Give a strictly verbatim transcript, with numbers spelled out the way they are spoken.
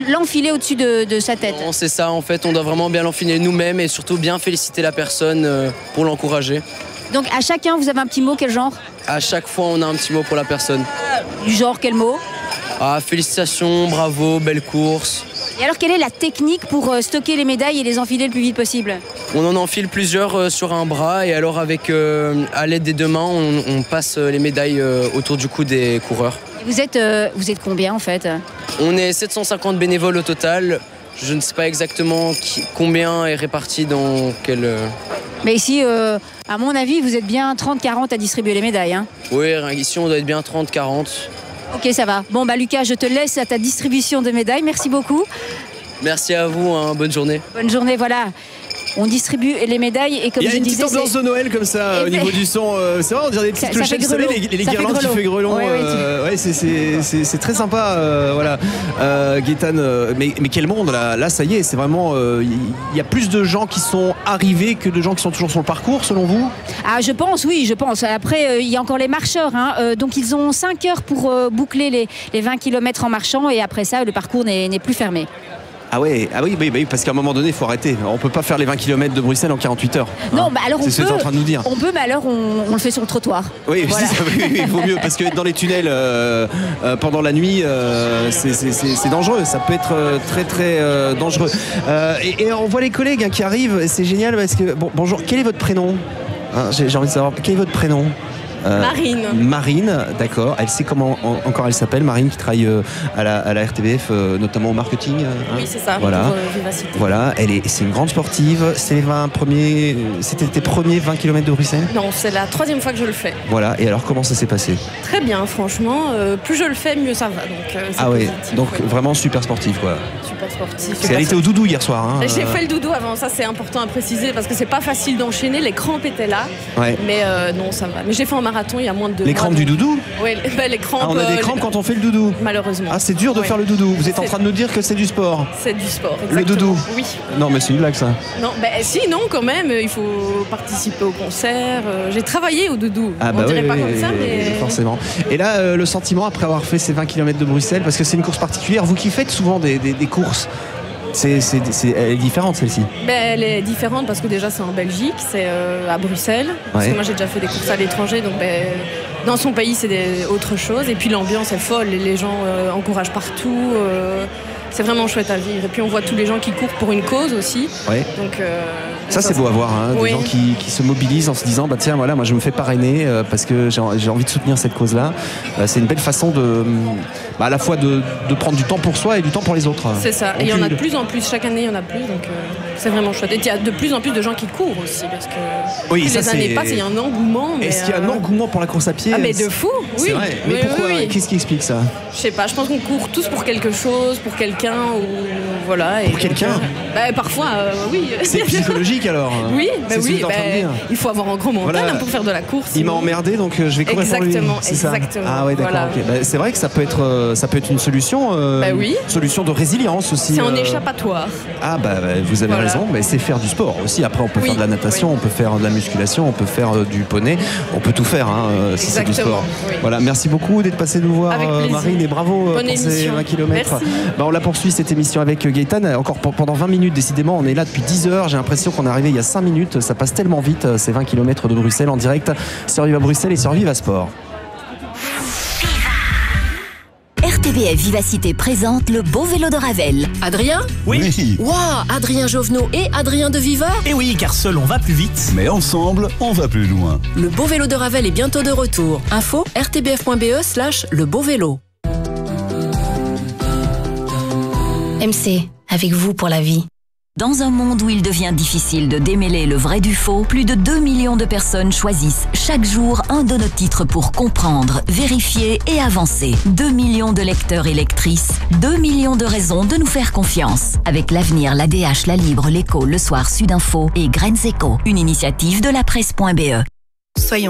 l'enfiler au-dessus de, de sa tête. Non, c'est ça, en fait, on doit vraiment bien l'enfiler nous-mêmes et surtout bien féliciter la personne euh, pour l'encourager. Donc à chacun, vous avez un petit mot, quel genre? À chaque fois, on a un petit mot pour la personne. Du genre, quel mot? Ah, félicitations, bravo, belle course. Et alors, quelle est la technique pour stocker les médailles et les enfiler le plus vite possible? On en enfile plusieurs euh, sur un bras et alors avec euh, à l'aide des deux mains, on, on passe les médailles euh, autour du cou des coureurs. Et vous êtes, euh, vous êtes combien en fait? On est sept cent cinquante bénévoles au total. Je ne sais pas exactement qui, combien est réparti dans quel... Euh... Mais ici, euh, à mon avis, vous êtes bien trente quarante à distribuer les médailles. Hein. Oui, ici on doit être bien trente quarante. Ok, ça va. Bon, bah Lucas, je te laisse à ta distribution de médailles. Merci beaucoup. Merci à vous, hein. Bonne journée. Bonne journée, voilà. On distribue les médailles et comme je disais... Il y a une petite ambiance de Noël comme ça au niveau du son. Euh, c'est vrai, on dirait des petites clochettes. Vous savez, les, les guirlandes qui fait grelon. Ouais, euh, ouais, c'est, c'est, c'est, c'est très sympa. Euh, voilà. Euh, Gaëtane, euh, mais, mais quel monde là, là, ça y est, c'est vraiment... Il euh, y, y a plus de gens qui sont arrivés que de gens qui sont toujours sur le parcours, selon vous? Ah, je pense, oui, je pense. Après, il euh, y a encore les marcheurs. Hein. Euh, donc, ils ont cinq heures pour euh, boucler les, les vingt kilomètres en marchant et après ça, le parcours n'est, n'est plus fermé. Ah ouais, ah oui, oui, oui, parce qu'à un moment donné, il faut arrêter. On peut pas faire les vingt kilomètres de Bruxelles en quarante-huit heures. Non, hein. bah alors on c'est ce que tu es en train de nous dire. On peut, mais alors on, on le fait sur le trottoir. Oui, voilà. ça, oui, oui, il vaut mieux, parce que dans les tunnels euh, euh, pendant la nuit, euh, c'est, c'est, c'est, c'est dangereux. Ça peut être euh, très très euh, dangereux. Euh, et, et on voit les collègues hein, qui arrivent. C'est génial parce que bon, bonjour. Quel est votre prénom? hein, j'ai, j'ai envie de savoir. Quel est votre prénom? Euh, Marine. Marine, d'accord. Elle sait comment en, encore elle s'appelle, Marine, qui travaille euh, à, la, à la R T B F, euh, notamment au marketing. Hein. Oui, c'est ça. Voilà. Pour, euh, Vivacité. Voilà. Elle est, c'est une grande sportive. C'est les vingt premiers, c'était tes premiers vingt kilomètres de Bruxelles? Non, c'est la troisième fois que je le fais. Voilà. Et alors, comment ça s'est passé? Très bien, franchement. Euh, plus je le fais, mieux ça va. Donc, euh, c'est ah ouais. positif, Donc ouais. Vraiment super sportive, quoi. Super sportive. Parce qu'elle était au doudou hier soir. Hein. J'ai fait le doudou avant. Ça, c'est important à préciser parce que c'est pas facile d'enchaîner. Les crampes étaient là. Ouais. Mais euh, non, ça va. Mais j'ai fait en marathon il y a moins de deux Les crampes du doudou? Oui, bah, les crampes. Ah, on a des crampes euh, quand on fait le doudou? Malheureusement. Ah, c'est dur de ouais. faire le doudou. Vous êtes c'est... en train de nous dire que c'est du sport? C'est du sport, exactement. Le doudou? Oui. Non, mais c'est une blague, ça. Non, bah si, non, quand même. Il faut participer au concert. J'ai travaillé au doudou. Ah, bah on dirait oui, pas oui, comme oui, ça, oui, mais... Forcément. Et là, euh, le sentiment après avoir fait ces vingt kilomètres de Bruxelles, parce que c'est une course particulière, vous qui faites souvent des, des, des courses, C'est, c'est, c'est, elle est différente celle-ci? Ben, elle est différente parce que déjà c'est en Belgique, c'est euh, à Bruxelles. Parce ouais. que moi j'ai déjà fait des courses à l'étranger, donc ben, dans son pays c'est des, autre chose. Et puis l'ambiance est folle, les gens euh, encouragent partout. Euh, c'est vraiment chouette à vivre. Et puis on voit tous les gens qui courent pour une cause aussi. Ouais. Donc, euh, ça, ça c'est beau à voir, hein, oui. des gens qui, qui se mobilisent en se disant bah tiens voilà moi je me fais parrainer euh, parce que j'ai, j'ai envie de soutenir cette cause-là. Euh, c'est une belle façon de bah, à la fois de, de prendre du temps pour soi et du temps pour les autres. C'est ça. Et il y en a de plus en plus. Chaque année il y en a plus, donc euh, c'est vraiment chouette. Et il y a de plus en plus de gens qui courent aussi parce que oui, plus ça, les c'est... années passent, il y a un engouement. Mais Est-ce qu'il y a un euh... engouement pour la course à pied? Ah mais de fou. Oui. C'est vrai. Mais oui, pourquoi oui, oui. Qu'est-ce qui explique ça? Je sais pas. Je pense qu'on court tous pour quelque chose, pour quelqu'un ou voilà. Et pour quelqu'un euh, bah, parfois, euh, oui. C'est psychologique alors? Oui, bah c'est oui. Ce que Bah, il faut avoir un gros mental voilà. hein, pour faire de la course. Il m'a emmerdé, donc euh, je vais courir exactement, pour lui. C'est exactement. Ça ah ouais, d'accord. Voilà. Okay. Bah, c'est vrai que ça peut être, euh, ça peut être une solution. Euh, bah oui. Une solution de résilience aussi. C'est un euh... échappatoire. Ah bah, bah vous avez voilà. raison. Mais c'est faire du sport aussi. Après, on peut oui. faire de la natation, oui. on peut faire de la musculation, on peut faire euh, du poney, on peut tout faire hein, euh, si c'est du sport. Oui. Voilà. Merci beaucoup d'être passé nous voir, euh, Marine, et bravo Bonne pour émission. ces vingt kilomètres. Bah, on la poursuit cette émission avec Gaëtane. Encore pendant vingt minutes, décidément, on est là depuis dix heures. J'ai l'impression qu'on est arrivé il y a cinq minutes. Ça passe tellement vite, ces vingt kilomètres de Bruxelles en direct sur Viva Bruxelles et sur Viva Sport. R T B F Vivacité présente le beau vélo de Ravel. Adrien? Oui. Waouh, Adrien Jovenot et Adrien de Viva? Eh oui, car seul on va plus vite. Mais ensemble, on va plus loin. Le beau vélo de Ravel est bientôt de retour. Info r t b f point b e slash le beau vélo. M C, avec vous pour la vie. Dans un monde où il devient difficile de démêler le vrai du faux, plus de deux millions de personnes choisissent chaque jour un de nos titres pour comprendre, vérifier et avancer. deux millions de lecteurs et lectrices, deux millions de raisons de nous faire confiance. Avec l'Avenir, l'A D H, La Libre, l'Écho, Le Soir, Sud Info et Graines Éco, une initiative de la presse point b e. Soyons